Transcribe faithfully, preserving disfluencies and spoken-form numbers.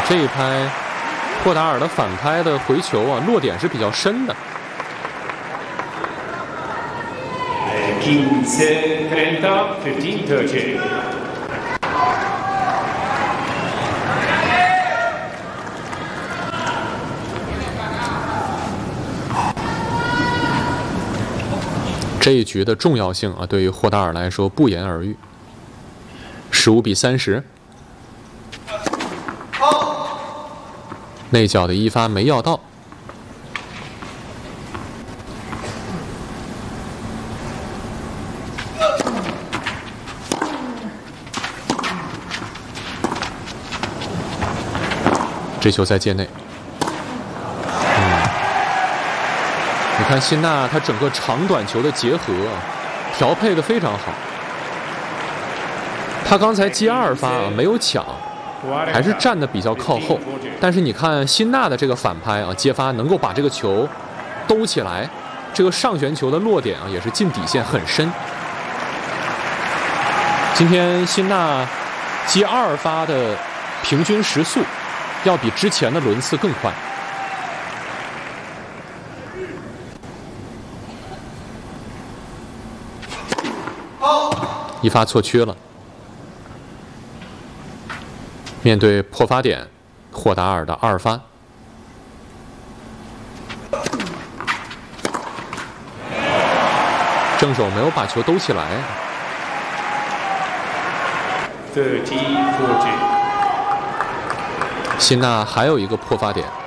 这一拍，霍达尔的反拍的回球啊，落点是比较深的。 quinze trenta, fifteen thirty。 这一局的重要性啊，对于霍达尔来说不言而喻。十五比三十，内角的一发没要到。这球在界内。嗯，你看辛纳他整个长短球的结合调配的非常好。他刚才接二发啊没有抢，还是站得比较靠后。但是你看辛纳的这个反拍啊接发能够把这个球兜起来，这个上旋球的落点啊也是进底线很深。今天辛纳接二发的平均时速要比之前的轮次更快。一发错缺了。面对破发点，霍达尔的二发，正手没有把球兜起来。 thirty forty。 辛纳还有一个破发点。